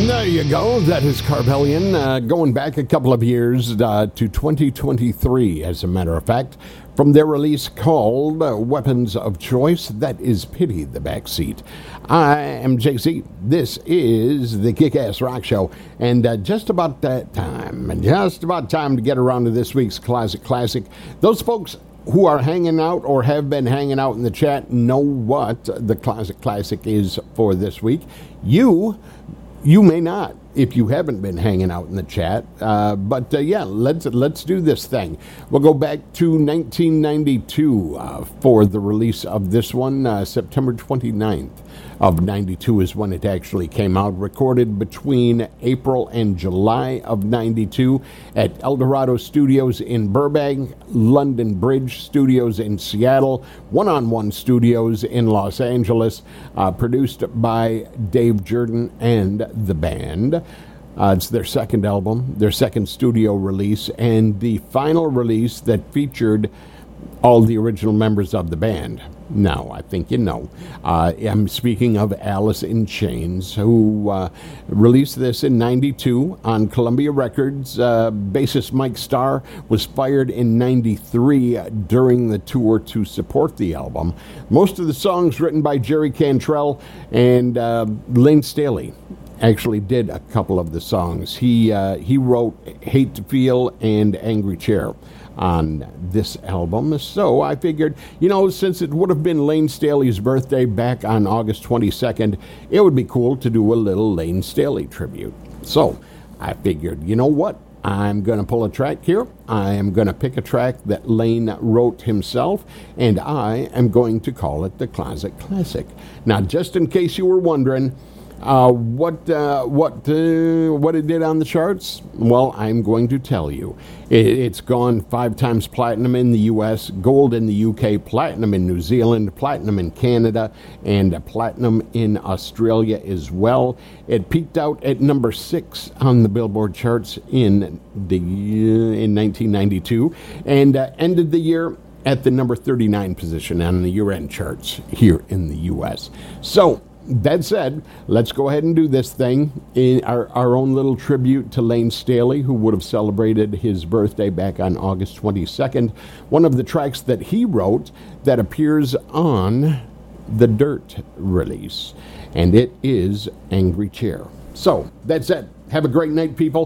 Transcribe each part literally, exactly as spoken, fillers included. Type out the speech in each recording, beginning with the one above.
There you go. That is Carbellion, uh, going back a couple of years uh, to twenty twenty-three, as a matter of fact, from their release called uh, Weapons of Choice. That is Pity the Backseat. I am J C. This is the Kick-Ass Rock Show, and uh, just about that time, just about time to get around to this week's Classic Classic. Those folks who are hanging out or have been hanging out in the chat know what the Classic Classic is for this week. You... You may not, if you haven't been hanging out in the chat. Uh, but, uh, yeah, let's let's do this thing. We'll go back to nineteen ninety-two uh, for the release of this one. Uh, September twenty-ninth of ninety-two is when it actually came out. Recorded between April and July of ninety-two at Eldorado Studios in Burbank, London Bridge Studios in Seattle, One on One Studios in Los Angeles, uh, produced by Dave Jordan and the band. Uh, it's their second album, their second studio release, and the final release that featured all the original members of the band. Now, I think you know. Uh, I'm speaking of Alice in Chains, who uh, released this in ninety-two on Columbia Records. Uh, bassist Mike Starr was fired in ninety-three during the tour to support the album. Most of the songs written by Jerry Cantrell and uh, Lane Staley actually did a couple of the songs. He uh, he wrote Hate to Feel and Angry Chair on this album. So I figured, you know, since it would have been Lane Staley's birthday back on August twenty-second, it would be cool to do a little Lane Staley tribute. So I figured, you know what? I'm going to pull a track here. I am going to pick a track that Lane wrote himself, and I am going to call it the Classic Classic. Now, just in case you were wondering, Uh, what uh, what uh, what it did on the charts? Well, I'm going to tell you. It, it's gone five times platinum in the U S, gold in the U K, platinum in New Zealand, platinum in Canada, and platinum in Australia as well. It peaked out at number six on the Billboard charts in the uh, in nineteen ninety-two, and uh, ended the year at the number thirty-nine position on the year-end charts here in the U S. So, that said, let's go ahead and do this thing in our, our own little tribute to Lane Staley, who would have celebrated his birthday back on August twenty-second. One of the tracks that he wrote that appears on the Dirt release, and it is Angry Chair. So, that's it. Have a great night, people.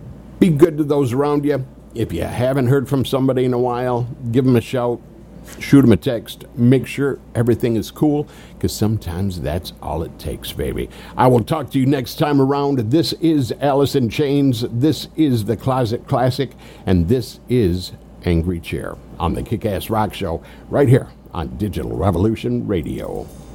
Be good to those around you. If you haven't heard from somebody in a while, give them a shout. Shoot them a text. Make sure everything is cool, because sometimes that's all it takes, baby. I will talk to you next time around. This is Alice in Chains. This is the Classic Classic. And this is Angry Chair on the Kick-Ass Rock Show right here on Digital Revolution Radio.